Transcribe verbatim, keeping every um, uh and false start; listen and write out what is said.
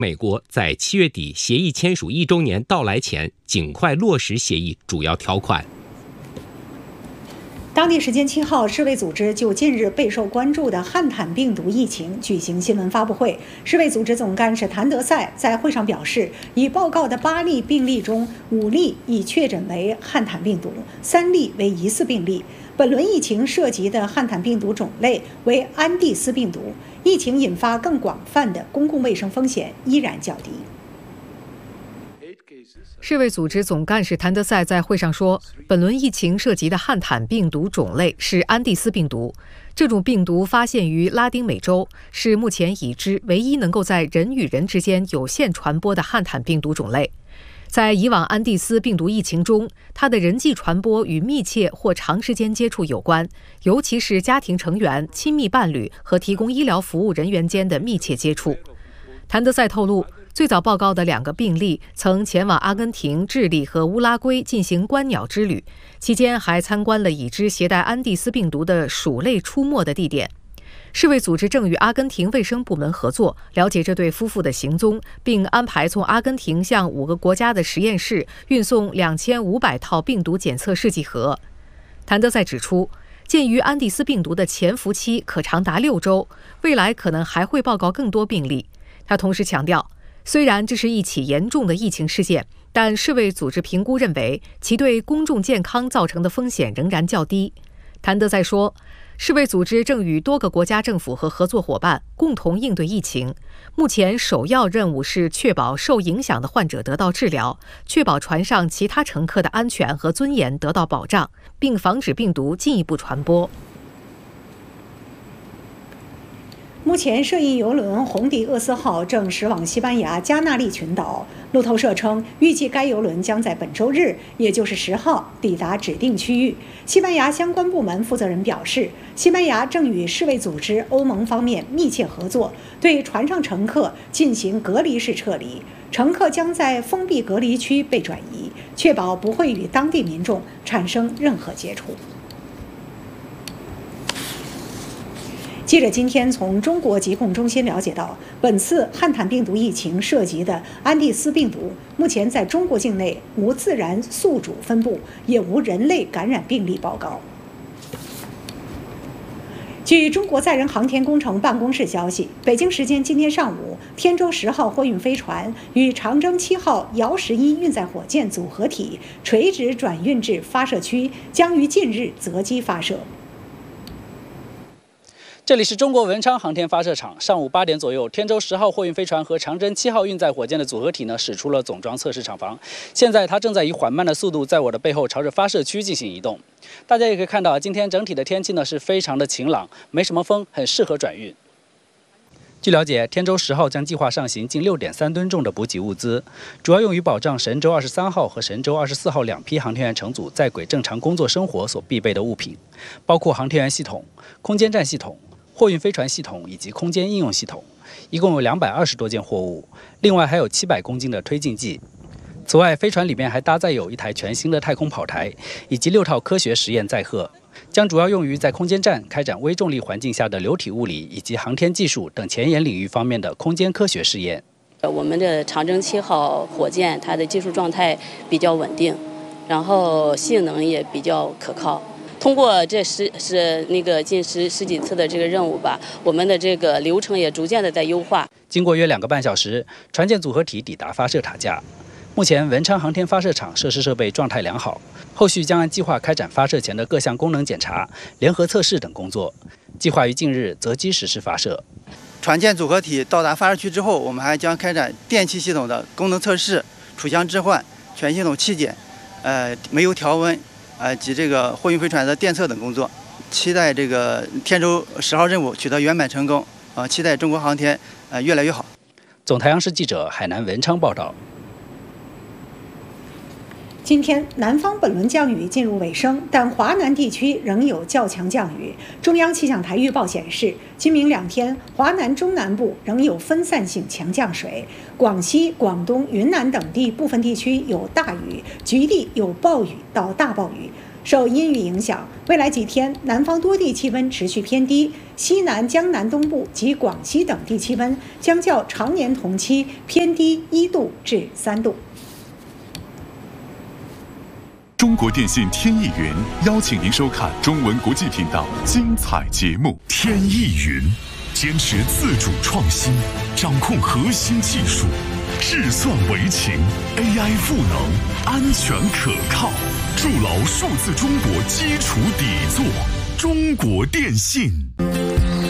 美国在七月底协议签署一周年到来前，尽快落实协议主要条款。 当地时间七号，世卫组织就近日备受关注的汉坦病毒疫情举行新闻发布会。世卫组织总干事谭德赛在会上表示，已报告的八例病例中，五例已确诊为汉坦病毒，三例为疑似病例。本轮疫情涉及的汉坦病毒种类为安地斯病毒，疫情引发更广泛的公共卫生风险依然较低。 世卫组织总干事谭德赛在会上说，本轮疫情涉及的汉坦病毒种类是安地斯病毒，这种病毒发现于拉丁美洲，是目前已知唯一能够在人与人之间有限传播的汉坦病毒种类。在以往安地斯病毒疫情中，它的人际传播与密切或长时间接触有关，尤其是家庭成员、亲密伴侣和提供医疗服务人员间的密切接触。谭德赛透露，最早报告的两个病例曾前往阿根廷、智利和乌拉圭进行观鸟之旅，期间还参观了已知携带安地斯病毒的鼠类出没的地点。世卫组织正与阿根廷卫生部门合作，了解这对夫妇的行踪，并安排从阿根廷向五个国家的实验室运送两千五百套病毒检测试剂盒。谭德赛指出，鉴于安地斯病毒的潜伏期可长达六周，未来可能还会报告更多病例。他同时强调，虽然这是一起严重的疫情事件，但世卫组织评估认为其对公众健康造成的风险仍然较低。谭德赛说，世卫组织正与多个国家政府和合作伙伴共同应对疫情，目前首要任务是确保受影响的患者得到治疗，确保船上其他乘客的安全和尊严得到保障，并防止病毒进一步传播。 目前，涉疫邮轮红迪厄斯号正驶往西班牙加那利群岛。路透社称，预计该邮轮将在本周日，也就是十号抵达指定区域。西班牙相关部门负责人表示，西班牙正与世卫组织、欧盟方面密切合作，对船上乘客进行隔离式撤离。乘客将在封闭隔离区被转移，确保不会与当地民众产生任何接触。记者今天从中国疾控中心了解到，本次汉坦病毒疫情涉及的安地斯病毒，目前在中国境内无自然宿主分布，也无人类感染病例报告。据中国载人航天工程办公室消息，北京时间今天上午，天舟十号货运飞船与长征七号遥十一运载火箭组合体垂直转运至发射区，将于近日择机发射。 这里是中国文昌航天发射场。上午八点左右，天舟十号货运飞船和长征七号运载火箭的组合体呢驶出了总装测试厂房。现在它正在以缓慢的速度在我的背后朝着发射区进行移动。大家也可以看到，今天整体的天气呢是非常的晴朗，没什么风，很适合转运。据了解，天舟十号将计划上行近六点三吨重的补给物资，主要用于保障神舟二十三号和神舟二十四号两批航天员乘组在轨正常工作生活所必备的物品，包括航天员系统、空间站系统、货运飞船系统以及空间应用系统，一共有两百二十多件货物，另外还有七百公斤的推进剂。此外，飞船里面还搭载有一台全新的太空跑台，以及六套科学实验载荷，将主要用于在空间站开展微重力环境下的流体物理以及航天技术等前沿领域方面的空间科学试验。 我们的长征七号火箭，它的技术状态比较稳定，然后性能也比较可靠。通过这十是那个近十十几次的这个任务吧，我们的这个流程也逐渐的在优化。 经过约两个半小时，船舰组合体抵达发射塔架。目前文昌航天发射场设施设备状态良好，后续将按计划开展发射前的各项功能检查、联合测试等工作，计划于近日择机实施发射。 船舰组合体到达发射区之后，我们还将开展电气系统的功能测试、储箱置换、全系统气检、呃煤油调温。呃及这个货运飞船的电测等工作，期待这个天舟十号任务取得圆满成功，呃，期待中国航天呃越来越好。 总台央视记者海南文昌报道。 今天，南方本轮降雨进入尾声，但华南地区仍有较强降雨。中央气象台预报显示，今明两天，华南中南部仍有分散性强降水，广西、广东、云南等地部分地区有大雨，局地有暴雨到大暴雨。 受阴雨影响，未来几天南方多地气温持续偏低，西南、江南东部及广西等地气温将较常年同期偏低一度至三度。 中国电信天翼云邀请您收看中文国际频道精彩节目。 天翼云坚持自主创新，掌控核心技术，智算为情 ，A I 赋能，安全可靠，筑牢数字中国基础底座。中国电信。